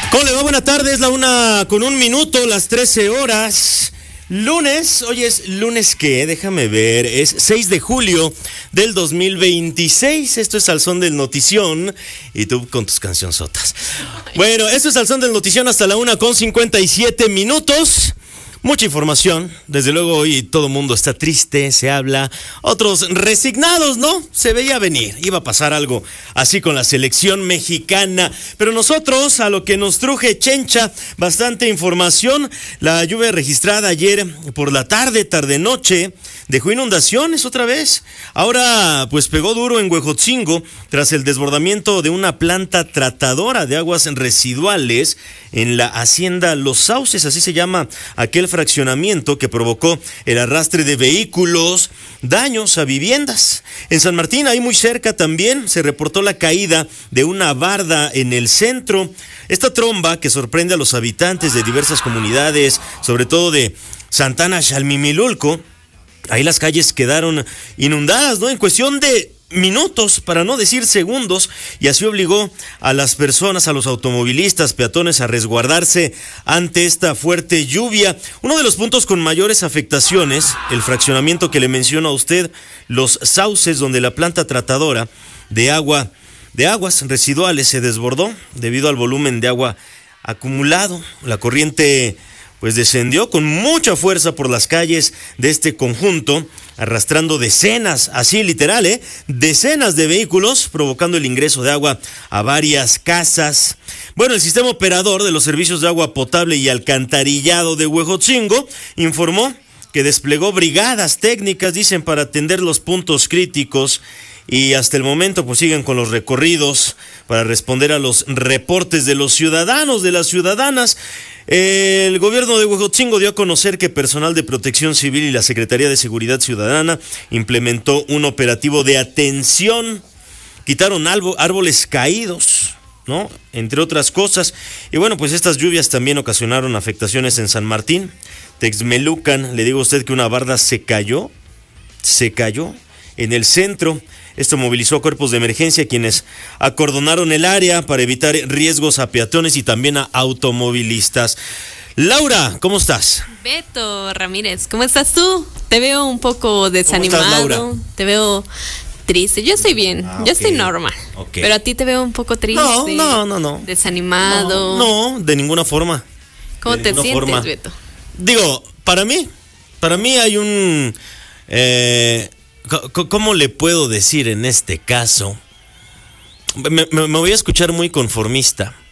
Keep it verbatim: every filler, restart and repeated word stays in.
¿Cómo le va? Buenas tardes, la una con un minuto, las trece horas. Lunes, hoy es lunes ¿qué? Déjame ver, es seis de julio del dos mil veintiséis. Esto es Al Son del Notición y tú con tus cancionzotas. Bueno, esto es Al Son del Notición hasta la una con cincuenta y siete minutos. Mucha información, desde luego hoy todo el mundo está triste, se habla, otros resignados, ¿no? Se veía venir, iba a pasar algo así con la selección mexicana, pero nosotros a lo que nos truje Chencha, bastante información. La lluvia registrada ayer por la tarde, tarde-noche, dejó inundaciones otra vez. Ahora pues pegó duro en Huejotzingo tras el desbordamiento de una planta tratadora de aguas residuales en la hacienda Los Sauces, así se llama aquel fraccionamiento que provocó el arrastre de vehículos, daños a viviendas. En San Martín, ahí muy cerca también, se reportó la caída de una barda en el centro. Esta tromba que sorprende a los habitantes de diversas comunidades, sobre todo de Santana, Xalmimilulco. Ahí las calles quedaron inundadas, ¿no? En cuestión de minutos, para no decir segundos, y así obligó a las personas, a los automovilistas, peatones a resguardarse ante esta fuerte lluvia. Uno de los puntos con mayores afectaciones, el fraccionamiento que le menciono a usted, Los Sauces, donde la planta tratadora de agua, de aguas residuales se desbordó debido al volumen de agua acumulado. La corriente pues descendió con mucha fuerza por las calles de este conjunto, arrastrando decenas, así literal, ¿eh? decenas de vehículos, provocando el ingreso de agua a varias casas. Bueno, el sistema operador de los servicios de agua potable y alcantarillado de Huejotzingo informó que desplegó brigadas técnicas, dicen, para atender los puntos críticos. Y hasta el momento pues siguen con los recorridos para responder a los reportes de los ciudadanos, de las ciudadanas. El gobierno de Huejotzingo dio a conocer que personal de Protección Civil y la Secretaría de Seguridad Ciudadana implementó un operativo de atención. Quitaron árboles caídos, ¿no? Entre otras cosas. Y bueno, pues estas lluvias también ocasionaron afectaciones en San Martín, Texmelucan. Le digo a usted que una barda se cayó, se cayó en el centro. Esto movilizó cuerpos de emergencia quienes acordonaron el área para evitar riesgos a peatones y también a automovilistas. Laura, ¿cómo estás? Beto Ramírez, ¿cómo estás tú? Te veo un poco desanimado. ¿Cómo estás, Laura? Te veo triste. Yo estoy bien, ah, yo okay. estoy normal. Okay. Pero a ti te veo un poco triste. No, no, no, no. Desanimado. No, no, de ninguna forma. ¿Cómo de te sientes, forma. Beto? Digo, para mí, para mí hay un... Eh, ¿Cómo le puedo decir en este caso? Me, me, me voy a escuchar muy conformista,